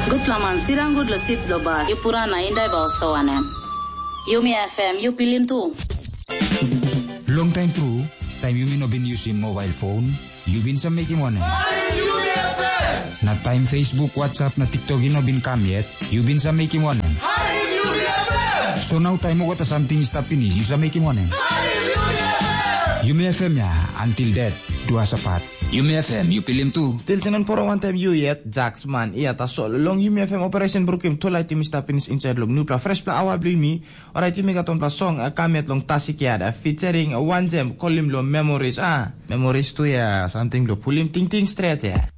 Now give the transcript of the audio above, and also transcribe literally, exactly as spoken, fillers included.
Good laman sirang good losit doba. You pura na inday ba sawane. Yumi F M you pilim tu. Long time through, time you no been using mobile phone, you been sa making one. Na time Facebook, WhatsApp, na TikTok you no been come yet, you been sa making one. So now time mo kata something stop finish, you sa making one. Yumi F M ya, until that, dua sapat. Yumi F M, you pilim tu. Still sinan pura one time you yet, Jax man, iya ta so long Yumi F M operation brukim tulay timi stop finish inside long new pla fresh pla awa blue me, alright timi katon pla song a kamet long tasikiada featuring one gem kolim lo memories ah, memories tu ya, something lo pulim ting ting straight ya.